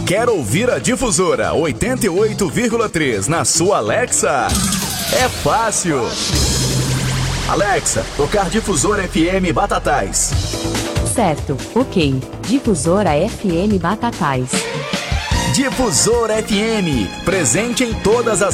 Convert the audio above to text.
Quer ouvir a Difusora 88,3 na sua Alexa? É fácil. Alexa, tocar Difusora FM Batatais. Certo, ok. Difusora FM Batatais. Difusora FM, presente em todas as